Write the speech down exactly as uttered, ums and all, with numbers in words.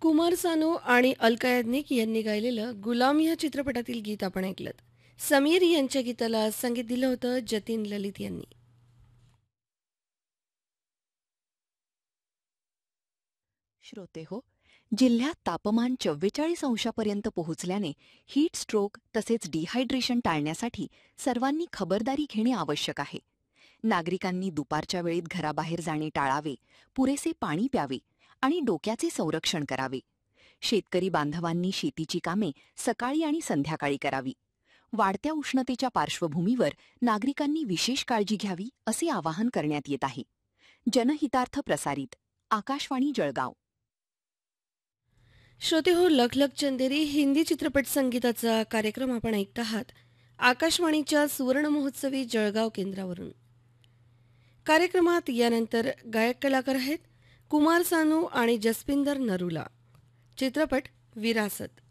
कुमार सानू आणि अलका याज्ञिक यांनी गायलेलं गुलाम या चित्रपटातील गीत आपण ऐकलं. समीर यांच्या गीताला संगीत दिलं होतं जतीन ललित यांनी. श्रोते हो, जिल्ह्यात तापमान चव्वेचाळीस अंशापर्यंत पोहोचल्याने हीट स्ट्रोक तसेच डिहायड्रेशन टाळण्यासाठी सर्वांनी खबरदारी घेणे आवश्यक आहे. नागरिकांनी दुपारच्या वेळेत घराबाहेर जाणे टाळावे, पुरेसे पाणी प्यावे आणि डोक्याचे संरक्षण करावे. शेतकरी बांधवांनी शेतीची कामे सकाळी आणि संध्याकाळी करावी. वाढत्या उष्णतेच्या पार्श्वभूमीवर नागरिकांनी विशेष काळजी घ्यावी असे आवाहन करण्यात येत आहे. जनहितार्थ प्रसारित, आकाशवाणी जळगाव. श्रोते हो, लख लख चंदेरी हिंदी चित्रपट संगीताचा कार्यक्रम आपण ऐकत आहात आकाशवाणीच्या सुवर्ण महोत्सवी जळगाव केंद्रावरून. कार्यक्रमात यानंतर गायक कलाकार आहेत कुमार सानू आणि जसपिंदर नरूला. चित्रपट विरासत.